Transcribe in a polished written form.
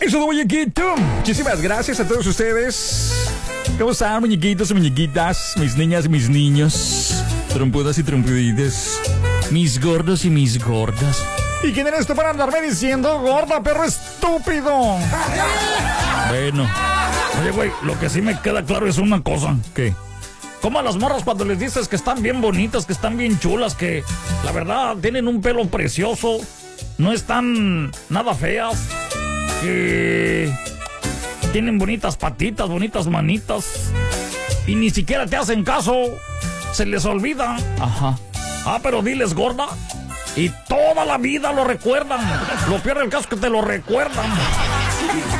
Eso de muñequito. Muchísimas gracias a todos ustedes. ¿Cómo están, muñequitos y muñequitas? Mis niñas y mis niños. Trompudas y trompuditas. Mis gordos y mis gordas. ¿Y quién eres tú para andarme diciendo gorda, perro estúpido? Bueno. Oye, güey, lo que sí me queda claro es una cosa. ¿Qué? Como a las morras cuando les dices que están bien bonitas, que están bien chulas, que la verdad tienen un pelo precioso, no están nada feas, que tienen bonitas patitas, bonitas manitas, y ni siquiera te hacen caso, se les olvida. Ajá. Ah, pero diles gorda, y toda la vida lo recuerdan. Lo peor del caso es que te lo recuerdan.